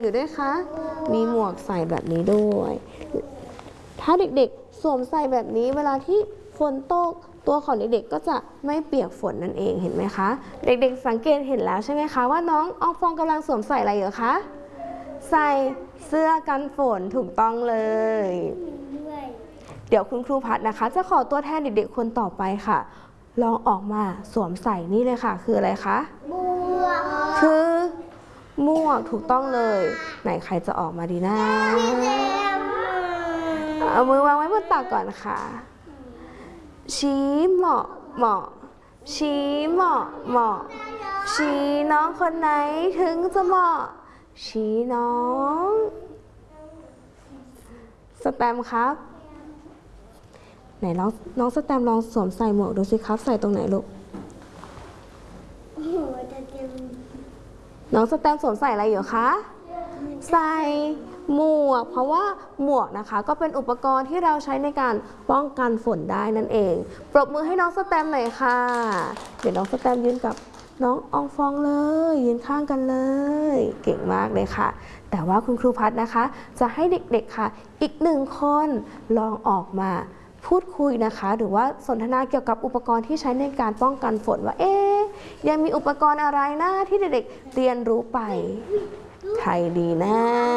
อยู่ด้วยคะมีหมวกใส่แบบนี้ด้วย ถ้าเด็กๆสวมใส่แบบนี้เวลาที่ฝนตกตัวของเด็กๆก็จะไม่เปียกฝนนั่นเองเห็นไหมคะเด็กๆสังเกตเห็นแล้วใช่ไหมคะว่าน้องอองฟองกำลังสวมใส่อะไรอยู่คะใส่เสื้อกันฝนถูกต้องเลยเดี๋ยวคุณครูพัดนะคะจะขอตัวแทนเด็กๆคนต่อไปค่ะลองออกมาสวมใส่นี่เลยค่ะคืออะไรคะหมวกคือหมวกถูกต้องเลยไหนใครจะออกมาดีนะเอามือวางไว้บนตักก่อนค่ะชี้เหมาะเหมาะชี้เหมาะเหมาะชี้น้องคนไหนถึงจะเหมาะชี้น้องสแตมป์ครับไหนน้องสแตมป์ลองสวมใส่หมวกดูสิครับใส่ตรงไหนลูกน้องสแตมป์สวมใส่อะไรอยู่คะใส่หมวกเพราะว่าหมวกนะคะก็เป็นอุปกรณ์ที่เราใช้ในการป้องกันฝนได้นั่นเองปรบมือให้น้องสแตมป์หน่อยค่ะเดี๋ยวน้องสแตมป์ยืนกับน้องอองฟองเลยยืนข้างกันเลยเก่งมากเลยค่ะแต่ว่าคุณครูพัดนะคะจะให้เด็กๆค่ะอีก1 คนลองออกมาพูดคุยนะคะหรือว่าสนทนาเกี่ยวกับอุปกรณ์ที่ใช้ในการป้องกันฝนว่ายังมีอุปกรณ์อะไรนะที่เด็กๆเรียนรู้ไปใครดีนะ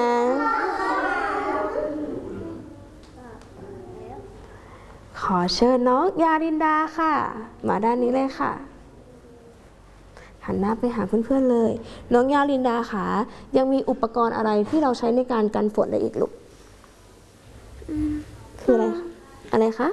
ขอเชิญน้องยารินดาค่ะมาด้านนี้เลยค่ะหันหน้าไปหาเพื่อนๆเลยน้องยารินดาค่ะยังมีอุปกรณ์อะไรที่เราใช้ในการกันฝนได้อีกลูกคืออะไรคะอะไรคะ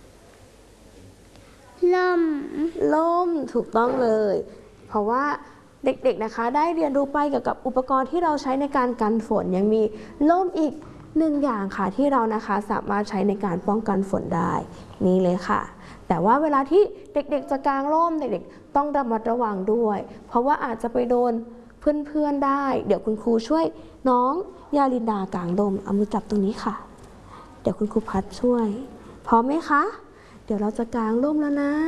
ล่มถูกต้องเลยเพราะว่าเด็กๆนะคะได้เรียนรู้ไปเกี่ยวกับอุปกรณ์ที่เราใช้ในการกันฝนยังมีล่มอีก1 อย่างค่ะที่เรานะคะสามารถใช้ในการป้องกันฝนได้นี่เลยค่ะแต่ว่าเวลาที่เด็กๆจะกางร่มเด็กๆต้องระมัดระวังด้วยเพราะว่าอาจจะไปโดนเพื่อนๆได้เดี๋ยวคุณครูช่วยน้องยาลินดากางร่มเอามือจับตรงนี้ค่ะเดี๋ยวคุณครูพัดช่วยพร้อมไหมคะเดี๋ยวเราจะกางร่มแล้วนะ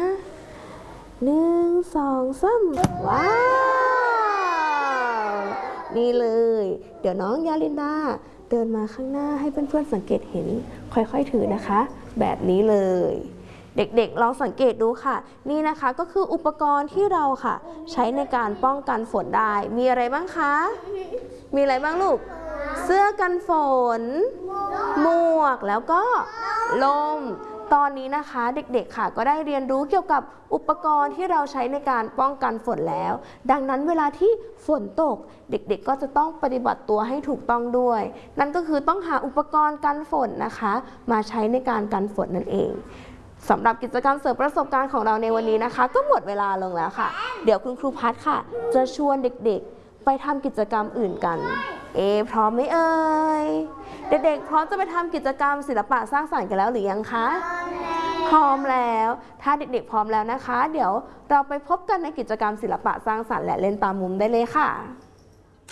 1 2 3ว้าวนี่เลยเดี๋ยวน้องยาลินดาเดินมาข้างหน้าให้เพื่อนๆสังเกตเห็นค่อยๆถือนะคะแบบนี้เลยเด็กๆลองสังเกตดูค่ะนี่นะคะก็คืออุปกรณ์ที่เราค่ะใช้ในการป้องกันฝนได้มีอะไรบ้างคะมีอะไรบ้างลูกเสื้อกันฝนหมวกแล้วก็ล่มตอนนี้นะคะเด็กๆค่ะก็ได้เรียนรู้เกี่ยวกับอุปกรณ์ที่เราใช้ในการป้องกันฝนแล้วดังนั้นเวลาที่ฝนตกเด็กๆก็จะต้องปฏิบัติตัวให้ถูกต้องด้วยนั่นก็คือต้องหาอุปกรณ์กันฝนนะคะมาใช้ในการกันฝนนั่นเองสำหรับกิจกรรมเสริมประสบการณ์ของเราในวันนี้นะคะก็หมดเวลาลงแล้วค่ะเดี๋ยวคุณครูพัดค่ะจะชวนเด็กๆไปทำกิจกรรมอื่นกันพร้อมไหมเอ่ยเด็กๆพร้อมจะไปทำกิจกรรมศิลปะสร้างสรรค์กันแล้วหรือยังคะพร้อมแล้วถ้าเด็กๆพร้อมแล้วนะคะเดี๋ยวเราไปพบกันในกิจกรรมศิลปะสร้างสรรค์และเล่นตามมุมได้เลยค่ะ